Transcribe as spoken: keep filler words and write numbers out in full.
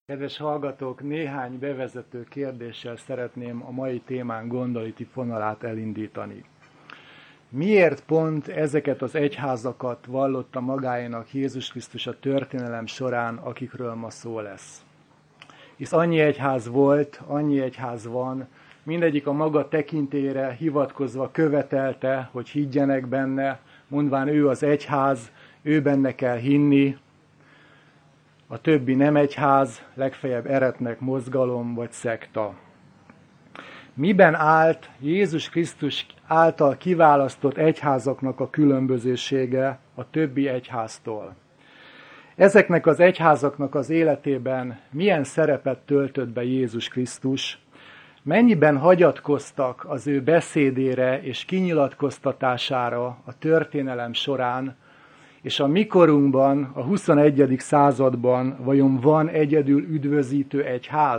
Kedves hallgatók, néhány bevezető kérdéssel szeretném a mai témán gondolati fonalát elindítani. Miért pont ezeket az egyházakat vallotta magáénak Jézus Krisztus a történelem során, akikről ma szó lesz? Hisz annyi egyház volt, annyi egyház van, mindegyik a maga tekintélyére hivatkozva követelte, hogy higgyenek benne, mondván ő az egyház, ő benne kell hinni, a többi nem egyház, legfeljebb eretnek mozgalom vagy szekta. Miben állt Jézus Krisztus által kiválasztott egyházaknak a különbözősége a többi egyháztól? Ezeknek az egyházaknak az életében milyen szerepet töltött be Jézus Krisztus? Mennyiben hagyatkoztak az ő beszédére és kinyilatkoztatására a történelem során, és a mikorunkban, a huszonegyedik században vajon van egyedül üdvözítő egyház?